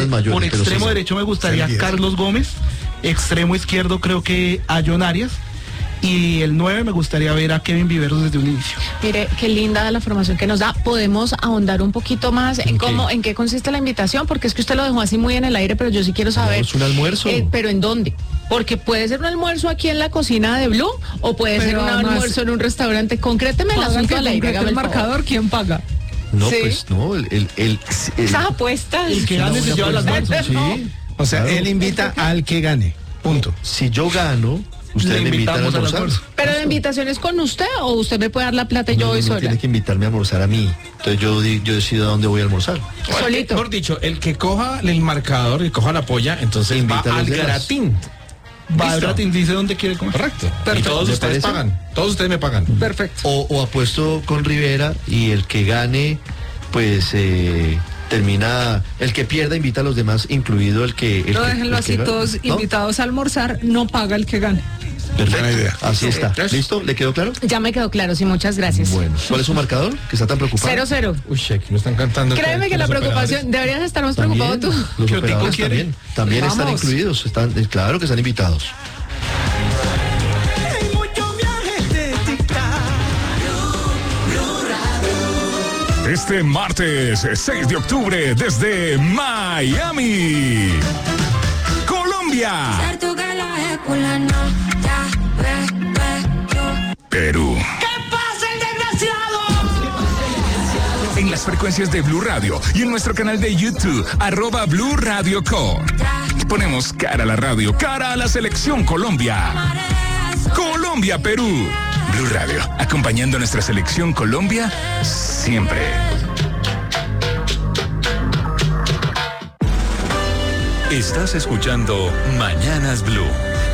palabras mayores. Por extremo sí, derecho me gustaría Carlos Gómez, extremo izquierdo creo que a John Arias, y el 9 me gustaría ver a Kevin Viveros desde un inicio. Mire, qué linda la formación que nos da. ¿Podemos ahondar un poquito más en qué consiste la invitación? Porque es que usted lo dejó así muy en el aire, pero yo sí quiero saber. ¿Es un almuerzo? ¿Pero en dónde? Porque puede ser un almuerzo aquí en la cocina de Blue o puede ser un almuerzo en un restaurante. Concréteme el asunto al aire. El marcador, ¿quién paga? No, sí. pues no, Esas apuestas. El que gane se lleva el almuerzo. Sí. O sea, Claro. él invita al que gane. Punto. Si yo gano, usted me invita a invitamos al almorzar. almuerzo. ¿Pero la invitación es con usted o usted me puede dar la plata y yo voy No sola? tiene que invitarme a almorzar a mí. Entonces yo decido a dónde voy a almorzar. Solito. Mejor dicho, el que coja el marcador, el que coja la polla, entonces Invita va a los al demás. gratín. Va al Listo. gratín, dice dónde quiere comer. Correcto. Y Perfecto. todos ¿Le ustedes parece? pagan. Todos ustedes me pagan. Perfecto. O apuesto con Rivera y el que gane, pues termina, el que pierda invita a los demás, incluido el que... No déjenlo así, gane, todos ¿no? invitados a almorzar, no paga el que gane. Perfecto, Buena idea. así está. Entonces- ¿Listo? ¿Le quedó claro? Ya me quedó claro, sí, muchas gracias. Bueno, ¿cuál es su marcador? Que está tan preocupado. 0-0. Uy, aquí me están cantando. Créeme que la los preocupación, deberías estar más preocupado tú. Los ¿Qué Otico operadores quiere? también están Vamos. incluidos, claro que están invitados. Este martes 6 de octubre desde Miami, Colombia, Perú. En las frecuencias de Blue Radio y en nuestro canal de YouTube, @Blue Radio Co. Ponemos cara a la radio, cara a la selección Colombia. Colombia, Perú. Blue Radio, acompañando a nuestra selección Colombia siempre. Estás escuchando Mañanas Blue.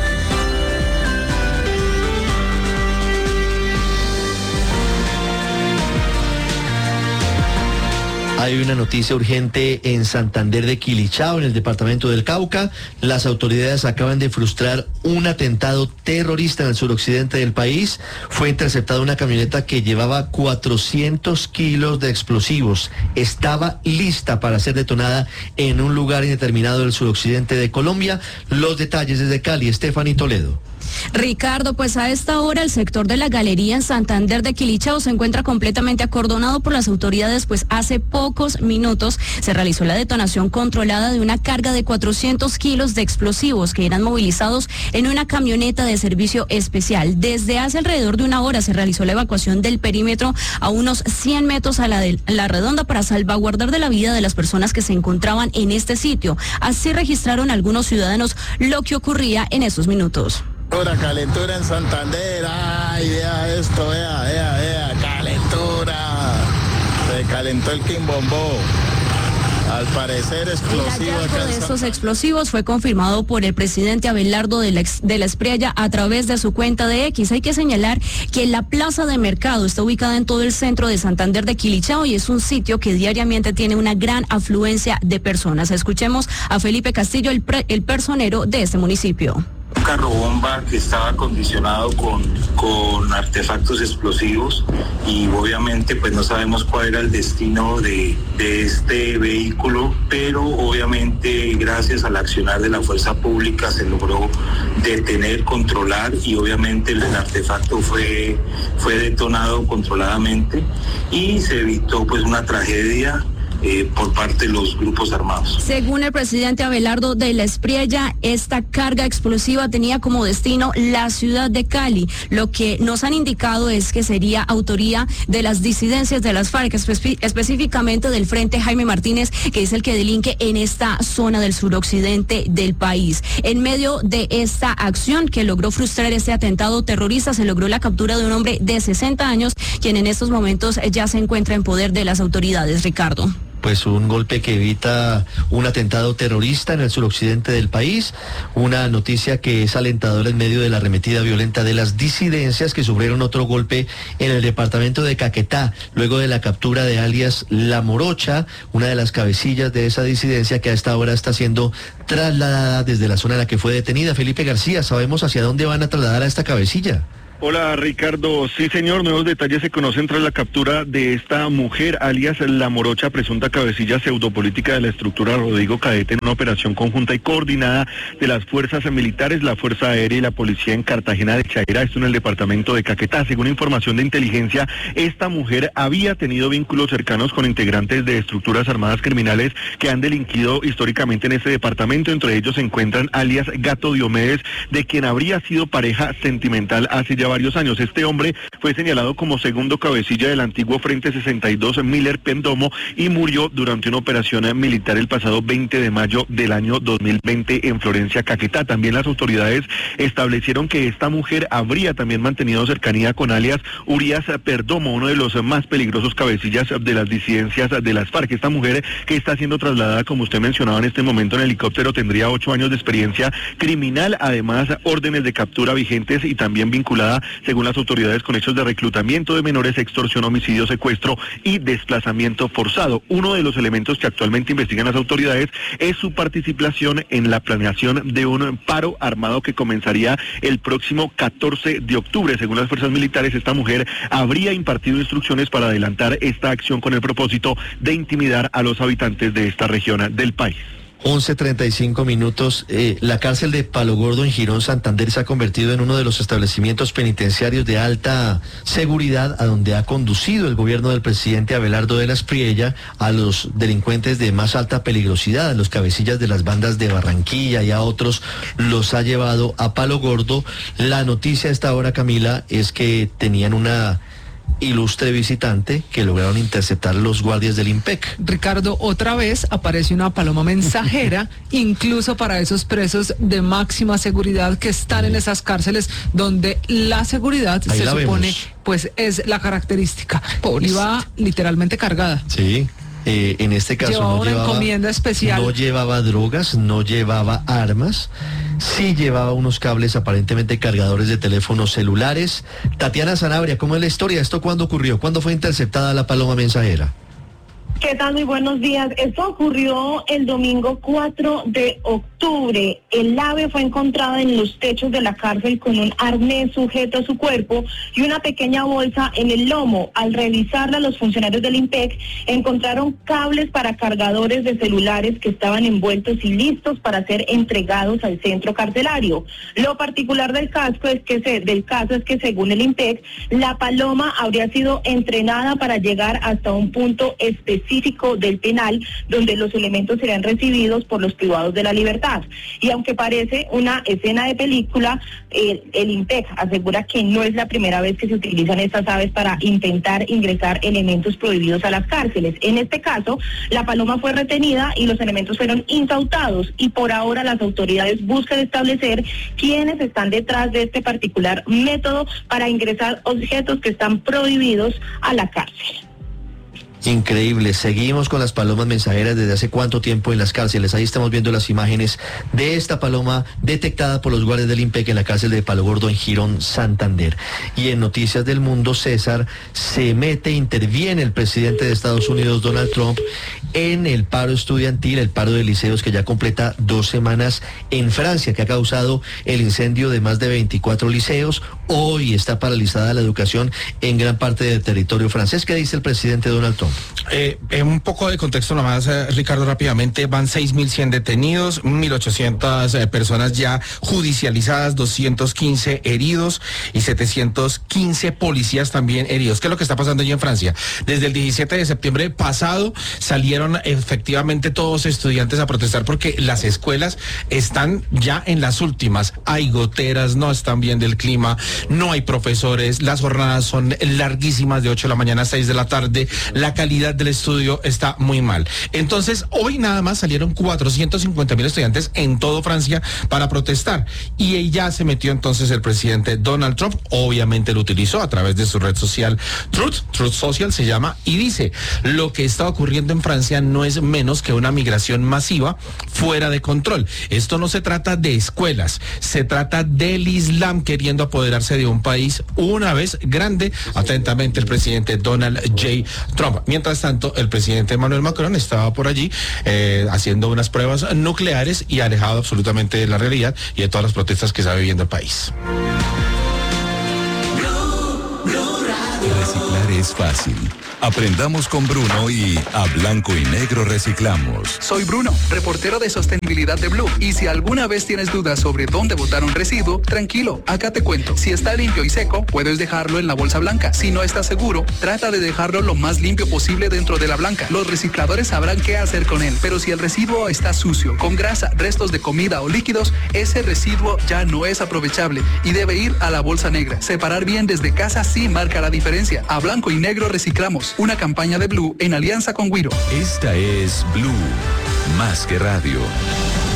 Hay una noticia urgente en Santander de Quilichao, en el departamento del Cauca. Las autoridades acaban de frustrar un atentado terrorista en el suroccidente del país. Fue interceptada una camioneta que llevaba 400 kilos de explosivos. Estaba lista para ser detonada en un lugar indeterminado del suroccidente de Colombia. Los detalles desde Cali, Stephanie Toledo. Ricardo, pues a esta hora el sector de la galería en Santander de Quilichao se encuentra completamente acordonado por las autoridades, pues hace pocos minutos se realizó la detonación controlada de una carga de 400 kilos de explosivos que eran movilizados en una camioneta de servicio especial. Desde hace alrededor de una hora se realizó la evacuación del perímetro a unos 100 metros a la redonda para salvaguardar de la vida de las personas que se encontraban en este sitio. Así registraron algunos ciudadanos lo que ocurría en esos minutos. Calentura en Santander, ay, vea esto, vea, calentura. Se calentó el quimbombó. Al parecer El explosivo hallazgo acá en de estos Santander. explosivos fue confirmado por el presidente Abelardo de la Espriella a través de su cuenta de X. Hay que señalar que la plaza de mercado está ubicada en todo el centro de Santander de Quilichao y es un sitio que diariamente tiene una gran afluencia de personas. Escuchemos a Felipe Castillo, el personero de este municipio. Un carro bomba que estaba acondicionado con artefactos explosivos y obviamente pues no sabemos cuál era el destino de este vehículo, pero obviamente gracias al accionar de la fuerza pública se logró detener, controlar y obviamente el artefacto fue detonado controladamente y se evitó pues una tragedia por parte de los grupos armados. Según el presidente Abelardo de la Espriella, esta carga explosiva tenía como destino la ciudad de Cali. Lo que nos han indicado es que sería autoría de las disidencias de las FARC, específicamente del Frente Jaime Martínez, que es el que delinque en esta zona del suroccidente del país. En medio de esta acción que logró frustrar este atentado terrorista, se logró la captura de un hombre de 60 años, quien en estos momentos ya se encuentra en poder de las autoridades. Ricardo. Pues un golpe que evita un atentado terrorista en el suroccidente del país, una noticia que es alentadora en medio de la arremetida violenta de las disidencias que sufrieron otro golpe en el departamento de Caquetá, luego de la captura de alias La Morocha, una de las cabecillas de esa disidencia que a esta hora está siendo trasladada desde la zona en la que fue detenida. Felipe García, ¿sabemos hacia dónde van a trasladar a esta cabecilla? Hola Ricardo, sí señor, nuevos detalles se conocen tras la captura de esta mujer, alias La Morocha, presunta cabecilla pseudopolítica de la estructura Rodrigo Cadete, en una operación conjunta y coordinada de las fuerzas militares, la Fuerza Aérea y la Policía en Cartagena de Chaira, esto en el departamento de Caquetá. Según información de inteligencia, esta mujer había tenido vínculos cercanos con integrantes de estructuras armadas criminales que han delinquido históricamente en este departamento. Entre ellos se encuentran alias Gato Diomedes, de quien habría sido pareja sentimental hace ya varios años. Este hombre fue señalado como segundo cabecilla del antiguo Frente 62 Miller Pendomo y murió durante una operación militar el pasado 20 de mayo del año 2020 en Florencia, Caquetá. También las autoridades establecieron que esta mujer habría también mantenido cercanía con alias Urias Perdomo, uno de los más peligrosos cabecillas de las disidencias de las FARC. Esta mujer, que está siendo trasladada, como usted mencionaba, en este momento en helicóptero, tendría 8 años de experiencia criminal, además órdenes de captura vigentes y también vinculada, según las autoridades, con hechos de reclutamiento de menores, extorsión, homicidio, secuestro y desplazamiento forzado. Uno de los elementos que actualmente investigan las autoridades es su participación en la planeación de un paro armado que comenzaría el próximo 14 de octubre. Según las fuerzas militares, esta mujer habría impartido instrucciones para adelantar esta acción con el propósito de intimidar a los habitantes de esta región del país. 11:35 minutos. La cárcel de Palo Gordo en Girón, Santander, se ha convertido en uno de los establecimientos penitenciarios de alta seguridad a donde ha conducido el gobierno del presidente Abelardo de la Espriella a los delincuentes de más alta peligrosidad, a los cabecillas de las bandas de Barranquilla y a otros los ha llevado a Palo Gordo. La noticia a esta hora, Camila, es que tenían una ilustre visitante que lograron interceptar los guardias del IMPEC. Ricardo, otra vez aparece una paloma mensajera, incluso para esos presos de máxima seguridad que están en esas cárceles donde la seguridad ahí se la supone vemos. pues es la característica. Y va literalmente cargada. Sí. En este caso Llevaba una encomienda especial. No llevaba drogas, no llevaba armas, sí llevaba unos cables, aparentemente cargadores de teléfonos celulares. Tatiana Sanabria, ¿cómo es la historia? ¿Esto cuándo ocurrió? ¿Cuándo fue interceptada la paloma mensajera? ¿Qué tal? Muy buenos días. Esto ocurrió el domingo 4 de octubre. El ave fue encontrada en los techos de la cárcel con un arnés sujeto a su cuerpo y una pequeña bolsa en el lomo. Al revisarla, los funcionarios del IMPEC encontraron cables para cargadores de celulares que estaban envueltos y listos para ser entregados al centro carcelario. Lo particular del caso es que según el IMPEC, la paloma habría sido entrenada para llegar hasta un punto específico del penal donde los elementos serían recibidos por los privados de la libertad. Y aunque parece una escena de película, el IMPEC asegura que no es la primera vez que se utilizan estas aves para intentar ingresar elementos prohibidos a las cárceles. En este caso, la paloma fue retenida y los elementos fueron incautados, y por ahora las autoridades buscan establecer quiénes están detrás de este particular método para ingresar objetos que están prohibidos a la cárcel. Increíble, seguimos con las palomas mensajeras desde hace cuánto tiempo en las cárceles. Ahí estamos viendo las imágenes de esta paloma detectada por los guardias del IMPEC en la cárcel de Palo Gordo en Girón, Santander. Y en Noticias del Mundo, César, interviene el presidente de Estados Unidos, Donald Trump, en el paro estudiantil, el paro de liceos que ya completa 2 semanas en Francia, que ha causado el incendio de más de 24 liceos. Hoy está paralizada la educación en gran parte del territorio francés. ¿Qué dice el presidente Donald Trump? Un poco de contexto nomás, Ricardo, rápidamente. Van 6.100 detenidos, 1.800 personas ya judicializadas, 215 heridos y 715 policías también heridos. ¿Qué es lo que está pasando allí en Francia? Desde el 17 de septiembre pasado salieron efectivamente todos estudiantes a protestar porque las escuelas están ya en las últimas. Hay goteras, no están bien del clima, no hay profesores, las jornadas son larguísimas, de 8 de la mañana a 6 de la tarde, la calidad del estudio está muy mal. Entonces, hoy nada más salieron 450.000 estudiantes en todo Francia para protestar. Y ahí ya se metió entonces el presidente Donald Trump, obviamente lo utilizó a través de su red social Truth Social se llama, y dice: lo que está ocurriendo en Francia no es menos que una migración masiva fuera de control. Esto no se trata de escuelas, se trata del Islam queriendo apoderarse de un país una vez grande. Atentamente el presidente Donald J. Trump. Mientras tanto, el presidente Emmanuel Macron estaba por allí haciendo unas pruebas nucleares y alejado absolutamente de la realidad y de todas las protestas que está viviendo el país. Reciclar es fácil. Aprendamos con Bruno y a blanco y negro reciclamos. Soy Bruno, reportero de sostenibilidad de Blue. Y si alguna vez tienes dudas sobre dónde botar un residuo, tranquilo, acá te cuento. Si está limpio y seco, puedes dejarlo en la bolsa blanca. Si no estás seguro, trata de dejarlo lo más limpio posible dentro de la blanca. Los recicladores sabrán qué hacer con él. Pero si el residuo está sucio, con grasa, restos de comida o líquidos, ese residuo ya no es aprovechable y debe ir a la bolsa negra. Separar bien desde casa sí marca la diferencia. A blanco y negro reciclamos. Una campaña de Blue en alianza con Wiro. Esta es Blue, más que radio.